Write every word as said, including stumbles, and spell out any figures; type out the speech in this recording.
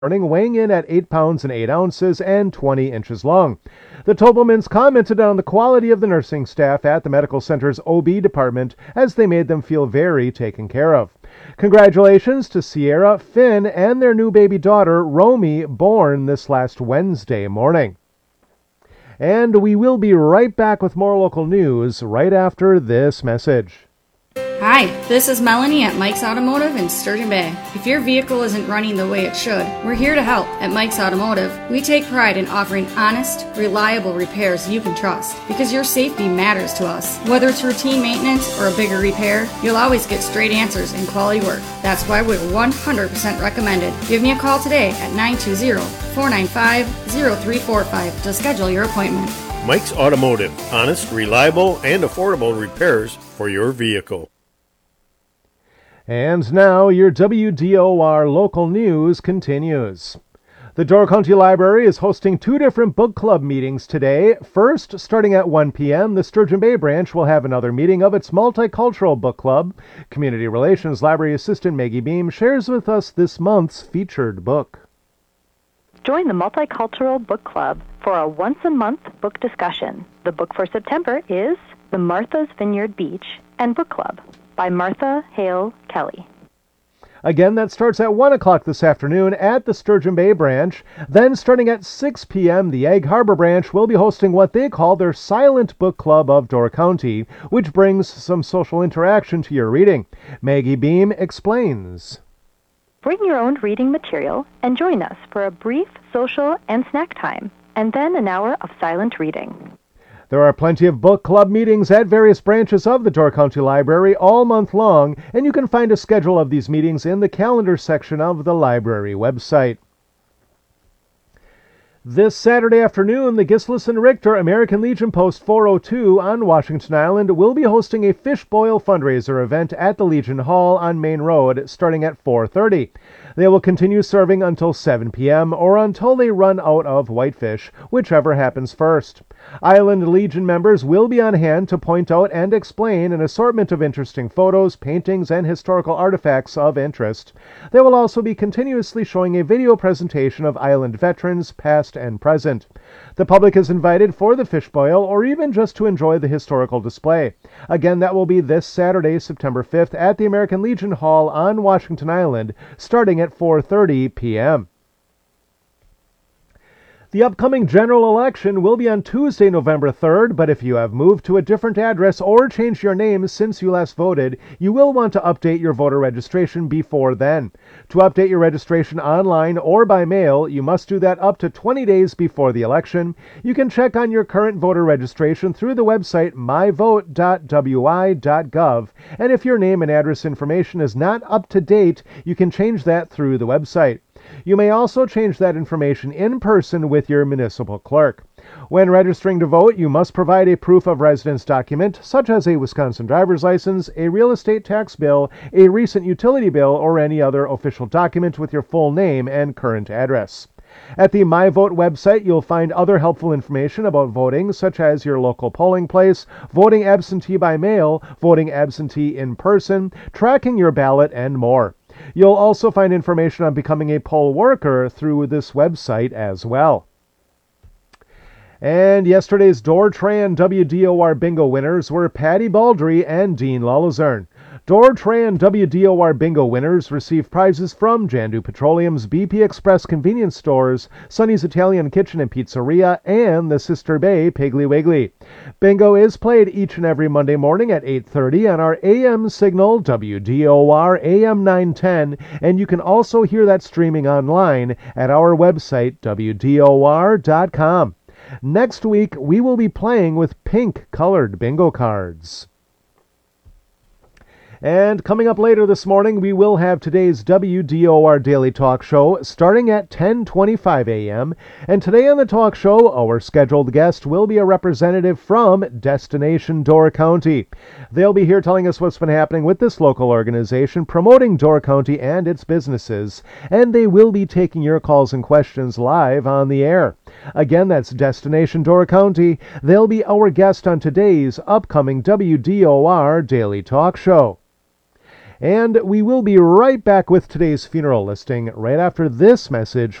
morning, weighing in at eight pounds and eight ounces and twenty inches long. The Tobelmans commented on the quality of the nursing staff at the medical center's O B department as they made them feel very taken care of. Congratulations to Sierra, Finn, and their new baby daughter, Romy, born this last Wednesday morning. And we will be right back with more local news right after this message. Hi, this is Melanie at Mike's Automotive in Sturgeon Bay. If your vehicle isn't running the way it should, we're here to help. At Mike's Automotive, we take pride in offering honest, reliable repairs you can trust, because your safety matters to us. Whether it's routine maintenance or a bigger repair, you'll always get straight answers and quality work. That's why we're one hundred percent recommended. Give me a call today at nine two zero, four nine five, zero three four five to schedule your appointment. Mike's Automotive, honest, reliable, and affordable repairs for your vehicle. And now your W D O R local news continues. The Door County Library is hosting two different book club meetings today. First, starting at one p.m., the Sturgeon Bay branch will have another meeting of its multicultural book club. Community Relations Library Assistant Maggie Beam shares with us this month's featured book. Join the Multicultural Book Club for a once-a-month book discussion. The book for September is The Martha's Vineyard Beach and Book Club by Martha Hale Kelly. Again, that starts at one o'clock this afternoon at the Sturgeon Bay branch. Then, starting at six p.m., the Egg Harbor branch will be hosting what they call their Silent Book Club of Door County, which brings some social interaction to your reading. Maggie Beam explains. Bring your own reading material and join us for a brief social and snack time, and then an hour of silent reading. There are plenty of book club meetings at various branches of the Door County Library all month long, and you can find a schedule of these meetings in the calendar section of the library website. This Saturday afternoon, the Gislis and Richter American Legion Post four oh two on Washington Island will be hosting a fish boil fundraiser event at the Legion Hall on Main Road starting at four thirty. They will continue serving until seven p.m. or until they run out of whitefish, whichever happens first. Island Legion members will be on hand to point out and explain an assortment of interesting photos, paintings, and historical artifacts of interest. They will also be continuously showing a video presentation of island veterans, past and present. The public is invited for the fish boil or even just to enjoy the historical display. Again, that will be this Saturday, September fifth at the American Legion Hall on Washington Island, starting at four thirty p.m. The upcoming general election will be on Tuesday, November third, but if you have moved to a different address or changed your name since you last voted, you will want to update your voter registration before then. To update your registration online or by mail, you must do that up to twenty days before the election. You can check on your current voter registration through the website my vote dot w i dot gov, and if your name and address information is not up to date, you can change that through the website. You may also change that information in person with your municipal clerk. When registering to vote, you must provide a proof of residence document, such as a Wisconsin driver's license, a real estate tax bill, a recent utility bill, or any other official document with your full name and current address. At the MyVote website, you'll find other helpful information about voting, such as your local polling place, voting absentee by mail, voting absentee in person, tracking your ballot, and more. You'll also find information on becoming a poll worker through this website as well. And yesterday's Dortran W D O R bingo winners were Patty Baldry and Dean Lullazern. Dortran W D O R bingo winners received prizes from Jandu Petroleum's B P Express convenience stores, Sonny's Italian Kitchen and Pizzeria, and the Sister Bay Piggly Wiggly. Bingo is played each and every Monday morning at eight thirty on our A M signal W D O R A M nine ten, and you can also hear that streaming online at our website W D O R dot com. Next week, we will be playing with pink-colored bingo cards. And coming up later this morning, we will have today's W D O R Daily Talk Show starting at ten twenty-five a.m. And today on the talk show, our scheduled guest will be a representative from Destination Door County. They'll be here telling us what's been happening with this local organization, promoting Door County and its businesses. And they will be taking your calls and questions live on the air. Again, that's Destination Door County. They'll be our guest on today's upcoming W D O R Daily Talk Show. And we will be right back with today's funeral listing right after this message